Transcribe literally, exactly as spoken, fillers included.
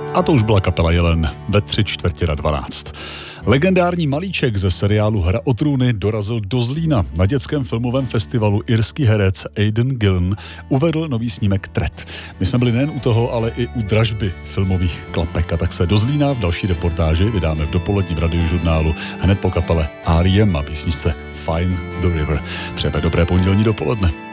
A to už byla kapela Jelen ve tři čtvrtě na dvanáct. Legendární malíček ze seriálu Hra o trůny dorazil do Zlína. Na dětském filmovém festivalu irský herec Aidan Gillen uvedl nový snímek Tret. My jsme byli nejen u toho, ale i u dražby filmových klapek. A tak se do Zlína v další reportáži vydáme v dopoledním radiožurnálu hned po kapele R E M a písničce Find the River. Přejeme dobré pondělní dopoledne.